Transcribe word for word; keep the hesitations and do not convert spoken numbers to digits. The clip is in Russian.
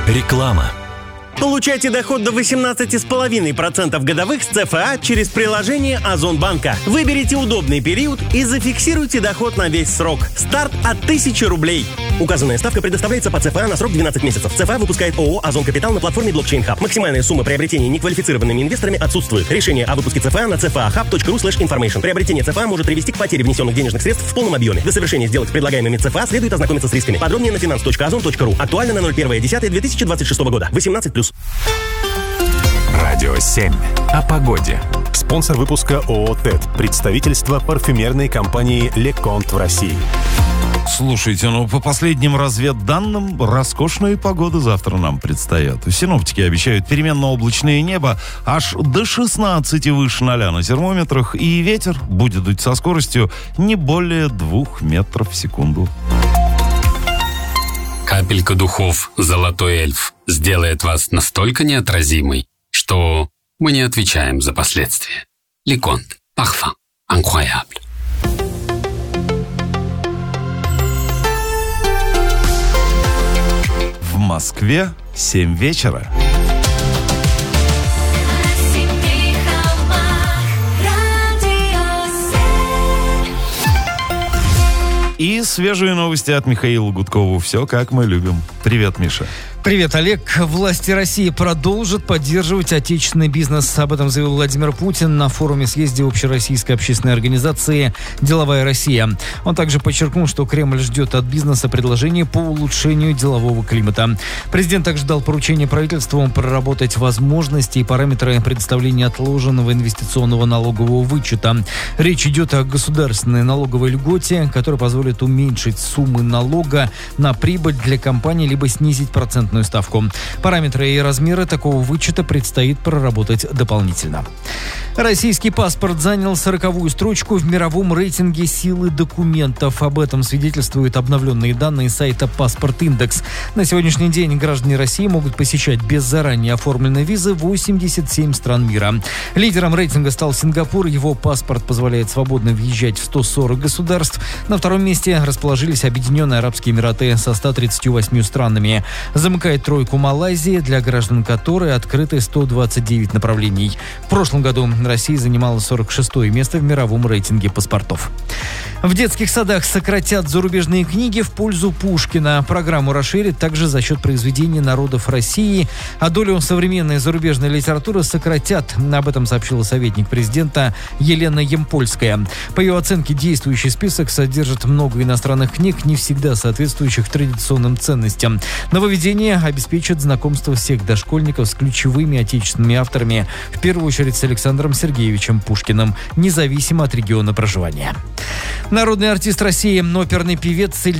Реклама. Получайте доход до восемнадцать целых пять десятых процента годовых с ЦФА через приложение Озонбанка. Выберите удобный период и зафиксируйте доход на весь срок. Старт от тысячи рублей. Указанная ставка предоставляется по ЦФА на срок двенадцать месяцев. ЦФА выпускает ООО «Озон Капитал» на платформе Blockchain Hub. Максимальная сумма приобретения неквалифицированными инвесторами отсутствует. Решение о выпуске ЦФА на cfahub.ru слэш information. Приобретение ЦФА может привести к потере внесенных денежных средств в полном объеме. До совершения сделок с предлагаемыми ЦФА следует ознакомиться с рисками. Подробнее на finance точка озон точка ру. Актуально на ноль первое десятое две тысячи двадцать шестого года. восемнадцать плюс. Радио семь. О погоде. Спонсор выпуска ООО «ТЭД». Представительство парфюмерной компании «Леконт» в России. Слушайте, ну по последним разведданным, роскошные погоды завтра нам предстоят. Синоптики обещают переменно-облачное небо аж до шестнадцати выше ноля на термометрах, и ветер будет дуть со скоростью не более двух метров в секунду. Капелька духов «Золотой эльф» сделает вас настолько неотразимой, что мы не отвечаем за последствия. Леконт. Parfum. Incroyable. В Москве семь вечера. И свежие новости от Михаила Гудкова. Все, как мы любим. Привет, Миша. Привет, Олег. Власти России продолжат поддерживать отечественный бизнес. Об этом заявил Владимир Путин на форуме-съезде Общероссийской общественной организации «Деловая Россия». Он также подчеркнул, что Кремль ждет от бизнеса предложений по улучшению делового климата. Президент также дал поручение правительству проработать возможности и параметры предоставления отложенного инвестиционного налогового вычета. Речь идет о государственной налоговой льготе, которая позволит уменьшить суммы налога на прибыль для компаний либо снизить процент ставку. Параметры и размеры такого вычета предстоит проработать дополнительно. Российский паспорт занял сороковую строчку в мировом рейтинге силы документов. Об этом свидетельствуют обновленные данные сайта «Паспорт Индекс». На сегодняшний день граждане России могут посещать без заранее оформленной визы восемьдесят семь стран мира. Лидером рейтинга стал Сингапур. Его паспорт позволяет свободно въезжать в сто сорок государств. На втором месте расположились Объединенные Арабские Эмираты со ста тридцатью восьмью странами. Замыкает тройку Малайзии, для граждан которой открыты сто двадцать девять направлений. В прошлом году Россия занимала сорок шестое место в мировом рейтинге паспортов. В детских садах сократят зарубежные книги в пользу Пушкина. Программу расширят также за счет произведений народов России, а долю современной зарубежной литературы сократят. Об этом сообщила советник президента Елена Ямпольская. По ее оценке, действующий список содержит много иностранных книг, не всегда соответствующих традиционным ценностям. Нововведение обеспечит знакомство всех дошкольников с ключевыми отечественными авторами, в первую очередь с Александром Сергеевичем Пушкиным, независимо от региона проживания. Народный артист России, оперный певец